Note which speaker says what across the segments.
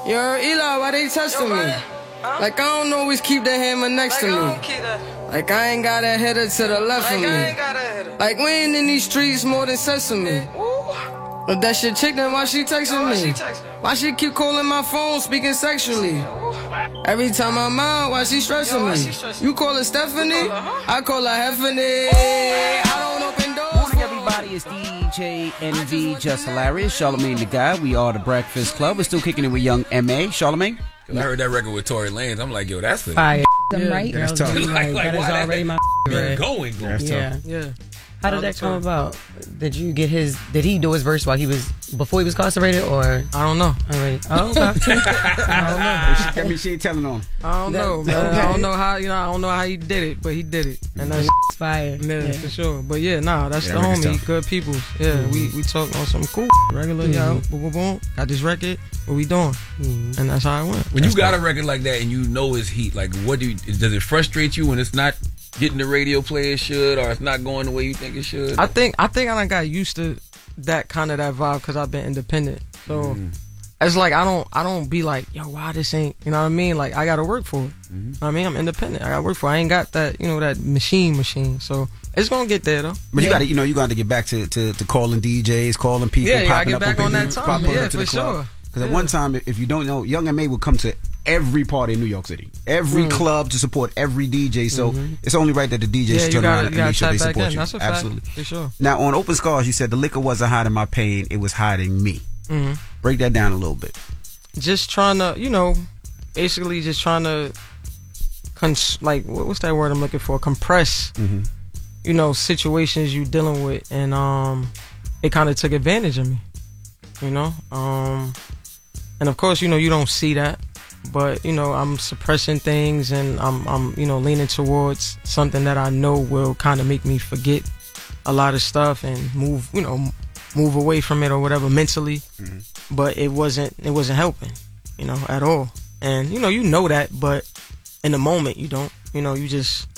Speaker 1: Yo, Eli, why they testing me? Like, I don't always keep the hammer next to me. Like, I ain't got a header to the left of me. Like, we ain't in these streets more than sesame. But that shit chick, then why she texting me? Why she keep calling my phone, speaking sexually? Every time I'm out, why she stressing me? You call her Stephanie? I call her Heffany. I don't open doors.
Speaker 2: Morning, everybody. It's DJ NV, Just Hilarious. Charlamagne the Guy. We are the Breakfast Club. We're still kicking it with Young M.A. Charlamagne?
Speaker 3: I heard that record with Tory Lanez. I'm like, yo, that's it.
Speaker 4: Fire.
Speaker 5: Yeah,
Speaker 4: right?
Speaker 5: That's tough.
Speaker 3: Like,
Speaker 4: that is already my
Speaker 3: going.
Speaker 5: That's tough.
Speaker 4: Yeah. How did that come about? Did you get did he do his verse while before he was incarcerated, or?
Speaker 1: I don't know.
Speaker 4: Already. Oh, okay.
Speaker 2: I don't know. She ain't telling on.
Speaker 1: I don't know, man.
Speaker 4: Okay.
Speaker 1: I don't know how, I don't know how he did it, but he did it. And that's
Speaker 4: fire.
Speaker 1: yeah, for sure. But yeah, that's the
Speaker 5: record's
Speaker 1: homie.
Speaker 5: tough.
Speaker 1: Good people. Yeah, we talk on some cool regular, yo. Boom, boom, boom. Got this record. What we doing? And that's how it went.
Speaker 3: When you got a record like that and you know it's heat, like, does it frustrate you when it's not getting the radio play it should, or it's not going the way you think it should?
Speaker 1: I think I done got used to that vibe because I've been independent. So it's like I don't be like, yo, why this ain't, you know what I mean? Like, I gotta work for it. I mean, I'm independent. I gotta work for it. I ain't got that, that machine. So it's gonna get there though.
Speaker 2: But you got to get back to calling DJs, calling people,
Speaker 1: Yeah, I
Speaker 2: popping
Speaker 1: get
Speaker 2: up
Speaker 1: back on that
Speaker 2: people,
Speaker 1: time.
Speaker 2: popping
Speaker 1: Yeah,
Speaker 2: up to
Speaker 1: for
Speaker 2: the club.
Speaker 1: sure.
Speaker 2: Because at one time, if you don't know, Young M.A. would come to every party in New York City, every club to support every DJ. So it's only right that the DJs turn around and make sure they support you.
Speaker 1: That's a
Speaker 2: Absolutely,
Speaker 1: fact, for sure.
Speaker 2: Now on Open Scars, you said the liquor wasn't hiding my pain; it was hiding me. Break that down a little bit.
Speaker 1: Just trying to, basically just trying to, what's that word I'm looking for? Compress, situations you dealing with, and it kind of took advantage of me, and of course, you don't see that, but I'm suppressing things, and I'm leaning towards something that I know will kind of make me forget a lot of stuff and move away from it or whatever mentally, but it wasn't helping, at all. And you know that, but in the moment you don't, you just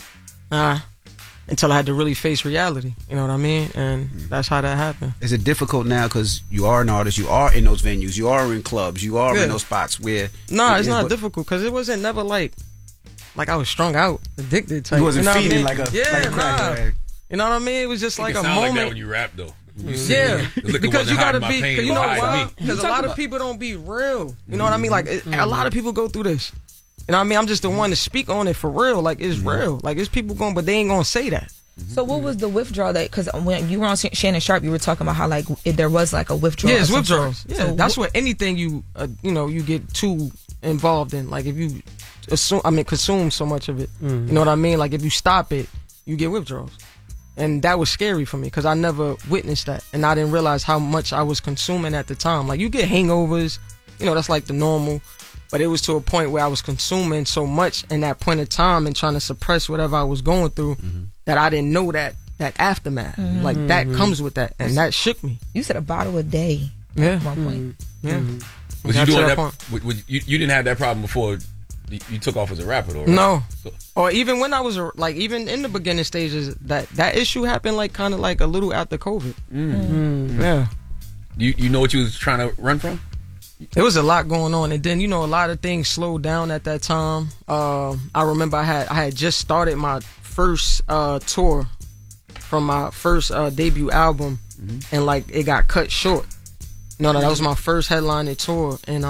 Speaker 1: until I had to really face reality, you know what I mean? And that's how that happened.
Speaker 2: Is it difficult now because you are an artist, you are in those venues, you are in clubs, you are in those spots where
Speaker 1: it's not difficult because it wasn't never like I was strung out, addicted type.
Speaker 2: You wasn't feeding
Speaker 1: like
Speaker 2: a crack.
Speaker 1: Nah. You know what I mean? It was just like a moment.
Speaker 3: Like that when you rap though.
Speaker 1: Because you gotta be,
Speaker 3: pain,
Speaker 1: you know why? Because a lot of people don't be real. You know what I mean? Like a lot of people go through this. You know what I mean? I'm just the one to speak on it for real. Like, it's real. Like, it's people going, but they ain't gonna say that.
Speaker 5: So what was the withdrawal because when you were on Shannon Sharp, you were talking about how there was like a withdrawal.
Speaker 1: Yeah, it's withdrawals. Yeah,
Speaker 5: so
Speaker 1: that's what anything you you get too involved in. Like if you consume so much of it, you know what I mean? Like if you stop it, you get withdrawals. And that was scary for me because I never witnessed that, and I didn't realize how much I was consuming at the time. Like you get hangovers, that's like the normal. But it was to a point where I was consuming so much in that point of time and trying to suppress whatever I was going through that I didn't know that aftermath. Like that comes with that, and that shook me.
Speaker 5: You said a bottle a day.
Speaker 1: Yeah.
Speaker 5: At one point.
Speaker 1: Yeah.
Speaker 3: Was you doing that? You didn't have that problem before you took off as a rapper, though, right?
Speaker 1: No. Or even when I was even in the beginning stages, that issue happened kind of a little after COVID. Yeah.
Speaker 3: You know what you was trying to run from?
Speaker 1: It was a lot going on, and then a lot of things slowed down at that time. I remember I had just started my first tour from my first debut album, and it got cut short. That was my first headlining tour, and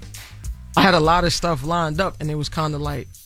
Speaker 1: I had a lot of stuff lined up, and it was kind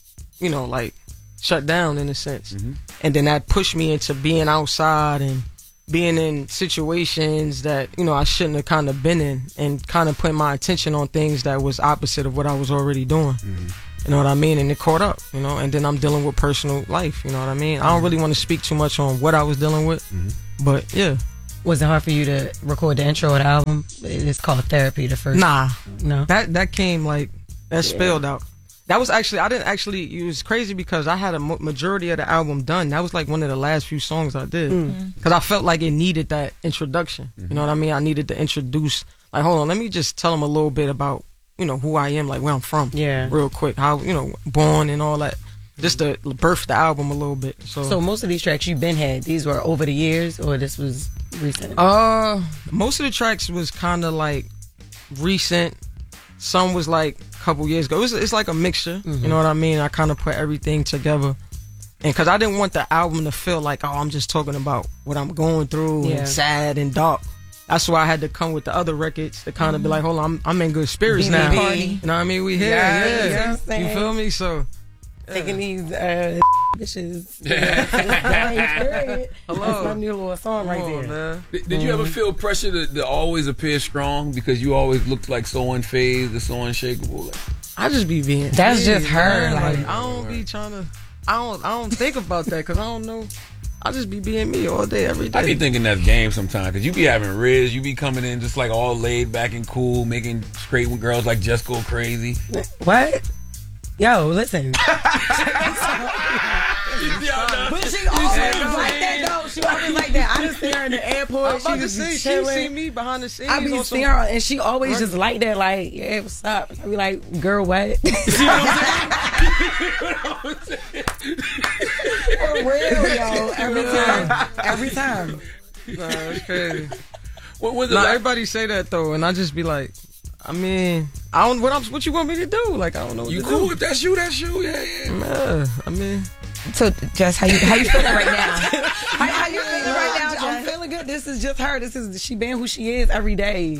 Speaker 1: of shut down in a sense. And then that pushed me into being outside and being in situations that I shouldn't have kind of been in, and kind of putting my attention on things that was opposite of what I was already doing. You know what I mean? And it caught up, and then I'm dealing with personal life, you know what I mean? I don't really want to speak too much on what I was dealing with, but yeah.
Speaker 4: Was it hard for you to record the intro of the album? It's called Therapy, the first.
Speaker 1: Nah.
Speaker 4: No?
Speaker 1: That came that spilled out. That was actually, it was crazy because I had a majority of the album done. That was one of the last few songs I did. Because I felt like it needed that introduction. You know what I mean? I needed to introduce, hold on, let me just tell them a little bit about, who I am, where I'm from.
Speaker 4: Yeah.
Speaker 1: Real quick. How, born and all that. Just to birth the album a little bit. So
Speaker 4: most of these tracks you've had, these were over the years, or this was recent?
Speaker 1: Most of the tracks was kind of recent. Some was couple years ago. It's like a mixture. You know what I mean? I kind of put everything together. And because I didn't want the album to feel like, oh, I'm just talking about what I'm going through and sad and dark. That's why I had to come with the other records to kind of be like, hold on, I'm in good spirits now. You know what I mean? We here, yeah. You feel me? So
Speaker 4: taking these bitches. Hello. That's my new little song right there.
Speaker 3: Man. Did you ever feel pressure to always appear strong because you always looked like so unfazed or so unshakable? Like,
Speaker 1: I just be being.
Speaker 4: That's just her.
Speaker 1: Like I don't be trying to. I don't think about that because I don't know. I just be being me all day, every day.
Speaker 3: I be thinking that's game sometimes because you be having Riz, you be coming in just like all laid back and cool, making straight with girls like just go crazy.
Speaker 4: What? Yo, listen.
Speaker 5: But she always like that though. She always like that. I just see her in the airport.
Speaker 1: She just be chilling. She see me behind the scenes.
Speaker 4: I be seeing her, and she always just like that. Like, yeah, what's up? I be like, girl, what? For real, yo. Every time.
Speaker 1: Nah, it's crazy.
Speaker 3: Nah,
Speaker 1: everybody say that though, and I just be like, I mean, I don't. What you want me to do? Like, I don't know. What
Speaker 3: you
Speaker 1: to
Speaker 3: cool
Speaker 1: do.
Speaker 3: if that's you? That's you. Yeah.
Speaker 1: I mean.
Speaker 5: So, Jess, how you feeling right now? How you feeling right now, Jess?
Speaker 4: I'm feeling good. This is just her. She being who she is every day.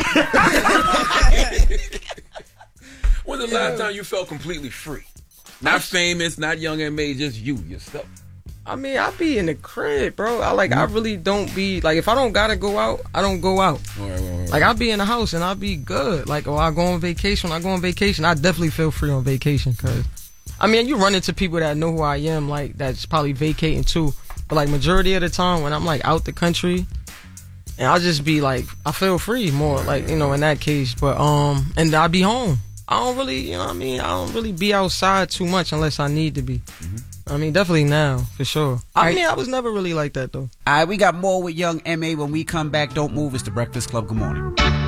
Speaker 3: When's the last time you felt completely free? Not famous, not Young M.A., just you, yourself.
Speaker 1: I mean, I be in the crib, bro. I really don't be, like, if I don't gotta go out, I don't go out.
Speaker 3: Right.
Speaker 1: Like, I be in the house and I be good. Like, I go on vacation. When I go on vacation, I definitely feel free on vacation, because, I mean, you run into people that know who I am, like, that's probably vacating too. But, like, majority of the time when I'm, like, out the country, and I'll just be, like, I feel free more, like, you know, in that case. But, and I be home. I don't really, you know what I mean? I don't really be outside too much unless I need to be. I mean, definitely now, for sure. I mean, I was never really like that, though.
Speaker 2: All right, we got more with Young M.A. when we come back. Don't move. It's The Breakfast Club. Good morning.